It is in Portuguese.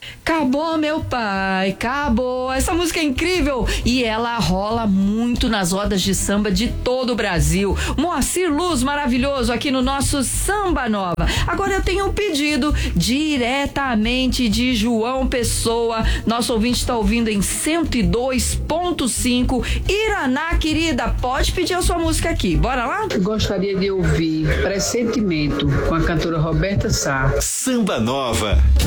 Acabou, meu pai, acabou. Essa música é incrível e ela rola muito nas rodas de samba de todo o Brasil. Moacir Luz, maravilhoso, aqui no nosso Samba Nova. Agora eu tenho um pedido diretamente de João Pessoa. Nosso ouvinte está ouvindo em 102.5. Iraná, querida, pode pedir a sua música aqui. Bora lá? Eu gostaria de ouvir Pressentimento com a cantora Roberta Sá. Samba Nova.